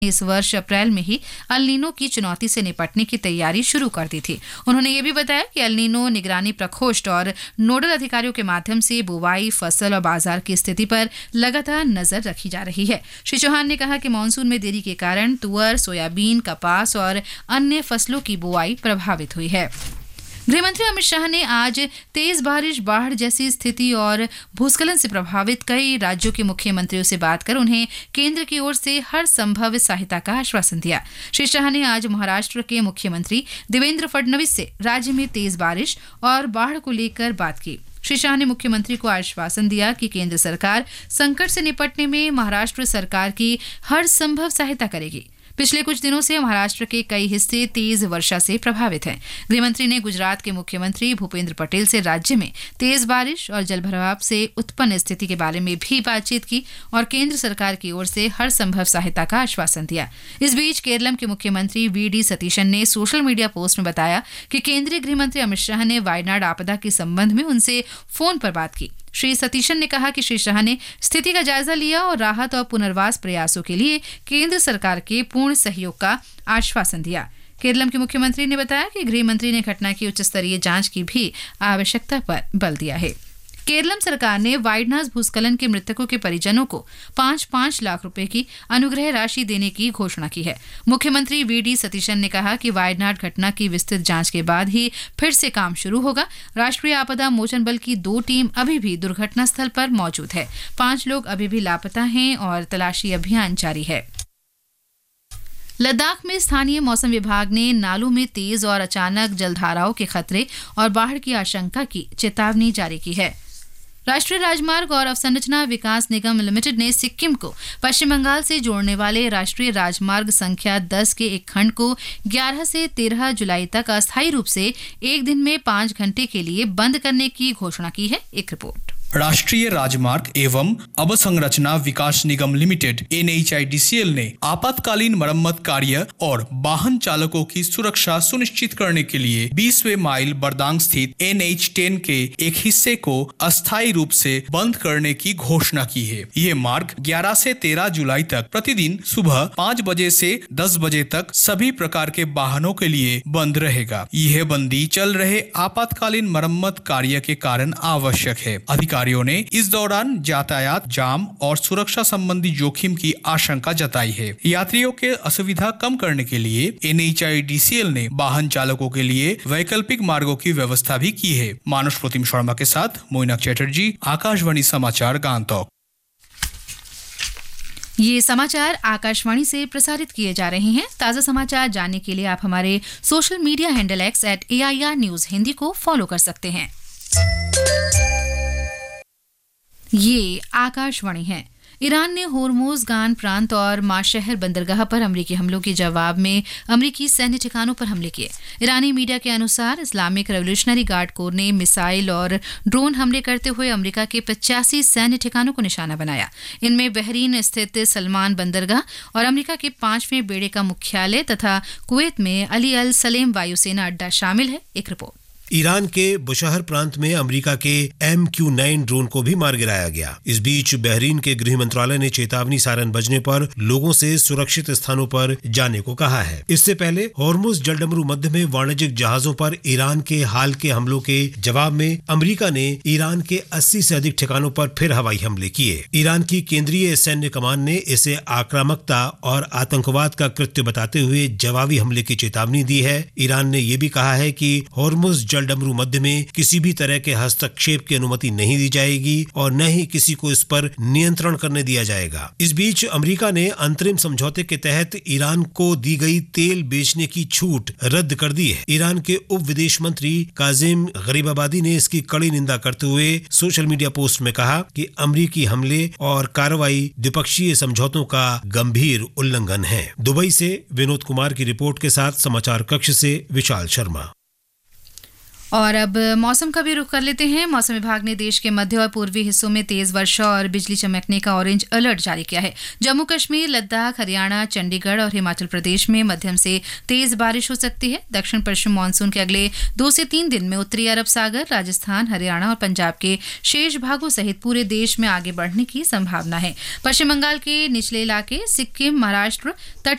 इस वर्ष अप्रैल में ही अल नीनो की चुनौती से निपटने की तैयारी शुरू कर दी थी। उन्होंने ये भी बताया कि अल नीनो निगरानी प्रकोष्ठ और नोडल अधिकारियों के माध्यम से बुवाई, फसल और बाजार की स्थिति पर लगातार नजर रखी जा रही है। श्री चौहान ने कहा कि मानसून में देरी के कारण तुअर, सोयाबीन, कपास और अन्य फसलों की बुआई प्रभावित हुई है। गृहमंत्री अमित शाह ने आज तेज बारिश, बाढ़ जैसी स्थिति और भूस्खलन से प्रभावित कई राज्यों के मुख्यमंत्रियों से बात कर उन्हें केंद्र की ओर से हर संभव सहायता का आश्वासन दिया। श्री शाह ने आज महाराष्ट्र के मुख्यमंत्री देवेंद्र फडणवीस से राज्य में तेज बारिश और बाढ़ को लेकर बात की। श्री शाह ने मुख्यमंत्री को आश्वासन दिया कि केंद्र सरकार संकट से निपटने में महाराष्ट्र सरकार की हर संभव सहायता करेगी। पिछले कुछ दिनों से महाराष्ट्र के कई हिस्से तेज वर्षा से प्रभावित हैं। गृहमंत्री ने गुजरात के मुख्यमंत्री भूपेंद्र पटेल से राज्य में तेज बारिश और जलभराव से उत्पन्न स्थिति के बारे में भी बातचीत की और केंद्र सरकार की ओर से हर संभव सहायता का आश्वासन दिया। इस बीच केरलम के मुख्यमंत्री वी.डी. सतीशन ने सोशल मीडिया पोस्ट में बताया कि केंद्रीय गृहमंत्री अमित शाह ने वायनाड आपदा के संबंध में उनसे फोन पर बात की। श्री सतीशन ने कहा कि श्री शाह ने स्थिति का जायजा लिया और राहत और पुनर्वास प्रयासों के लिए केंद्र सरकार के पूर्ण सहयोग का आश्वासन दिया। केरलम के मुख्यमंत्री ने बताया कि गृह मंत्री ने घटना की उच्च स्तरीय जांच की भी आवश्यकता पर बल दिया है। केरलम सरकार ने वायनाड भूस्खलन के मृतकों के परिजनों को 5-5 लाख रुपए की अनुग्रह राशि देने की घोषणा की है। मुख्यमंत्री वी.डी. सतीशन ने कहा कि वायनाड घटना की विस्तृत जांच के बाद ही फिर से काम शुरू होगा। राष्ट्रीय आपदा मोचन बल की 2 टीम अभी भी दुर्घटना स्थल पर मौजूद है। 5 लोग अभी भी लापता हैं और तलाशी अभियान जारी है। लद्दाख में स्थानीय मौसम विभाग ने नालों में तेज और अचानक जलधाराओं के खतरे और बाढ़ की आशंका की चेतावनी जारी की है। राष्ट्रीय राजमार्ग और अवसंरचना विकास निगम लिमिटेड ने सिक्किम को पश्चिम बंगाल से जोड़ने वाले राष्ट्रीय राजमार्ग संख्या 10 के एक खंड को 11 से 13 जुलाई तक अस्थायी रूप से एक दिन में 5 घंटे के लिए बंद करने की घोषणा की है। एक रिपोर्ट। राष्ट्रीय राजमार्ग एवं अवसंरचना विकास निगम लिमिटेड NHIDCL ने आपातकालीन मरम्मत कार्य और वाहन चालकों की सुरक्षा सुनिश्चित करने के लिए 20वें माइल बरदांग स्थित NH10 के एक हिस्से को अस्थायी रूप से बंद करने की घोषणा की है। ये मार्ग 11 से 13 जुलाई तक प्रतिदिन सुबह 5 बजे से 10 बजे तक सभी प्रकार के वाहनों के लिए बंद रहेगा। यह बंदी चल रहे आपातकालीन मरम्मत कार्य के कारण आवश्यक है। अधिकारियों ने इस दौरान यातायात जाम और सुरक्षा संबंधी जोखिम की आशंका जताई है। यात्रियों के असुविधा कम करने के लिए NHIDCL ने वाहन चालकों के लिए वैकल्पिक मार्गों की व्यवस्था भी की है। मानुष प्रतिम शर्मा के साथ मोइनक चैटर्जी, आकाशवाणी समाचार, गांगटॉक। ये समाचार आकाशवाणी से प्रसारित किए जा रहे हैं। ताजा समाचार जानने के लिए आप हमारे social media handle @AIR News Hindi को फॉलो कर सकते हैं। ये आकाशवाणी है। ईरान ने होर्मुज गान प्रांत और माशहर बंदरगाह पर अमरीकी हमलों के जवाब में अमरीकी सैन्य ठिकानों पर हमले किए। ईरानी मीडिया के अनुसार इस्लामिक रेवोल्यूशनरी गार्ड कोर ने मिसाइल और ड्रोन हमले करते हुए अमरीका के 85 सैन्य ठिकानों को निशाना बनाया। इनमें बहरीन स्थित सलमान बंदरगाह और अमरीका के 5वें बेड़े का मुख्यालय तथा कुवैत में अली अल सलेम वायुसेना अड्डा शामिल है। एक रिपोर्ट। ईरान के बुशहर प्रांत में अमेरिका के MQ-9 ड्रोन को भी मार गिराया गया। इस बीच बहरीन के गृह मंत्रालय ने चेतावनी सायरन बजने पर लोगों से सुरक्षित स्थानों पर जाने को कहा है। इससे पहले होर्मुज जलडमरू मध्य में वाणिज्यिक जहाजों पर ईरान के हाल के हमलों के जवाब में अमेरिका ने ईरान के 80 से अधिक ठिकानों पर फिर हवाई हमले किए। ईरान की केंद्रीय सैन्य कमान ने इसे आक्रामकता और आतंकवाद का कृत्य बताते हुए जवाबी हमले की चेतावनी दी है। ईरान ने यह भी कहा है कि होर्मुज जलडमरू मध्य में किसी भी तरह के हस्तक्षेप की अनुमति नहीं दी जाएगी और न ही किसी को इस पर नियंत्रण करने दिया जाएगा। इस बीच अमेरिका ने अंतरिम समझौते के तहत ईरान को दी गई तेल बेचने की छूट रद्द कर दी है। ईरान के उप विदेश मंत्री काजिम गरीबाबादी ने इसकी कड़ी निंदा करते हुए सोशल मीडिया पोस्ट में कहा कि अमेरिकी हमले और कार्रवाई द्विपक्षीय समझौतों का गंभीर उल्लंघन है। दुबई से विनोद कुमार की रिपोर्ट के साथ समाचार कक्ष से विशाल शर्मा। और अब मौसम का भी रुख कर लेते हैं। मौसम विभाग ने देश के मध्य और पूर्वी हिस्सों में तेज वर्षा और बिजली चमकने का ऑरेंज अलर्ट जारी किया है। जम्मू कश्मीर, लद्दाख, हरियाणा, चंडीगढ़ और हिमाचल प्रदेश में मध्यम से तेज बारिश हो सकती है। दक्षिण पश्चिम मानसून के अगले 2 से 3 दिन में उत्तरी अरब सागर, राजस्थान, हरियाणा और पंजाब के शेष भागों सहित पूरे देश में आगे बढ़ने की संभावना है। पश्चिम बंगाल के निचले इलाके, सिक्किम, महाराष्ट्र, तटीय